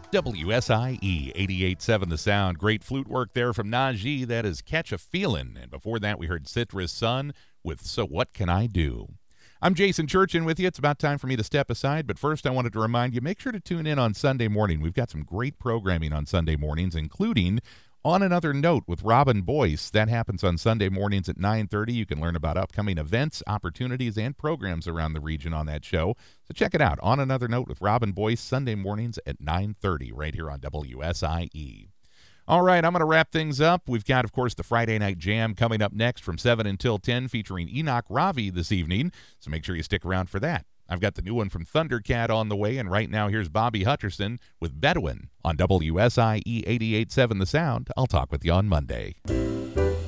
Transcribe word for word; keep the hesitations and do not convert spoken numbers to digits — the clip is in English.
W S I E eighty-eight point seven The Sound. Great flute work there from Najee. That is Catch a Feelin'. And before that, we heard Citrus Sun with So What Can I Do? I'm Jason Churchin with you. It's about time for me to step aside, but first I wanted to remind you, make sure to tune in on Sunday morning. We've got some great programming on Sunday mornings, including On Another Note with Robin Boyce. That happens on Sunday mornings at nine thirty. You can learn about upcoming events, opportunities, and programs around the region on that show. So check it out, On Another Note with Robin Boyce, Sunday mornings at nine thirty, right here on W S I E. All right, I'm going to wrap things up. We've got, of course, the Friday Night Jam coming up next from seven until ten, featuring Enoch Ravi this evening, so make sure you stick around for that. I've got the new one from Thundercat on the way, and right now here's Bobby Hutcherson with Bedouin on W S I E eighty-eight point seven The Sound. I'll talk with you on Monday.